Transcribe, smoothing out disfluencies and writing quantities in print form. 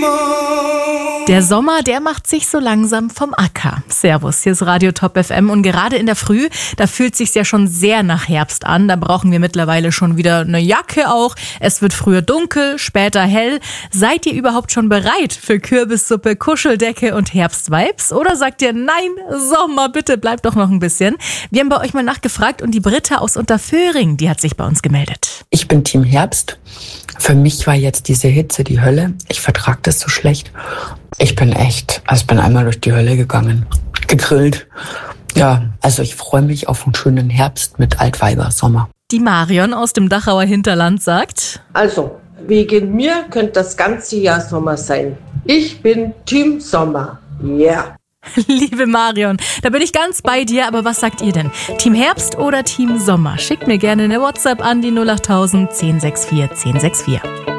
Der Sommer, der macht sich so langsam vom Acker. Servus, hier ist Radio Top FM und gerade in der Früh, da fühlt sich's ja schon sehr nach Herbst an. Da brauchen wir mittlerweile schon wieder eine Jacke auch. Es wird früher dunkel, später hell. Seid ihr überhaupt schon bereit für Kürbissuppe, Kuscheldecke und Herbstvibes? Oder sagt ihr, nein, Sommer, bitte bleibt doch noch ein bisschen? Wir haben bei euch mal nachgefragt und die Britta aus Unterföhring, die hat sich bei uns gemeldet. Ich bin Team Herbst. Für mich war jetzt diese Hitze die Hölle. Ich vertrage das so schlecht. Ich bin einmal durch die Hölle gegangen. Gegrillt. Ja, also ich freue mich auf einen schönen Herbst mit Altweiber-Sommer. Die Marion aus dem Dachauer Hinterland sagt: Also, wegen mir könnte das ganze Jahr Sommer sein. Ich bin Team Sommer. Yeah. Liebe Marion, da bin ich ganz bei dir, aber was sagt ihr denn? Team Herbst oder Team Sommer? Schickt mir gerne eine WhatsApp an die 08000 1064 1064.